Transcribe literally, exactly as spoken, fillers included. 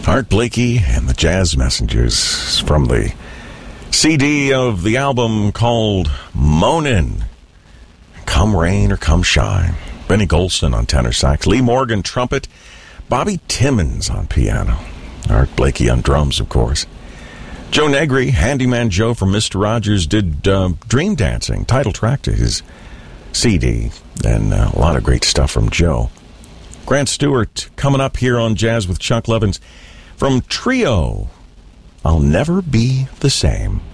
Art Blakey and the Jazz Messengers from the C D of the album called Moanin'. Come rain or come shine. Benny Golson on tenor sax, Lee Morgan trumpet, Bobby Timmons on piano, Art Blakey on drums, of course. Joe Negri, Handyman Joe from Mister Rogers, did uh, Dream Dancing, title track to his C D, and uh, a lot of great stuff from Joe. Grant Stewart coming up here on Jazz with Chuck Levins from Trio, I'll Never Be the Same.